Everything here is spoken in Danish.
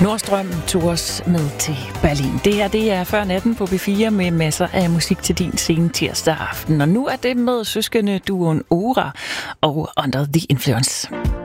Nordstrøm tog os med til Berlin. Det her, det er Før Natten på B4 med masser af musik til din sene tirsdag aften. Og nu er det med søskende duoen Ora og Under the Influence.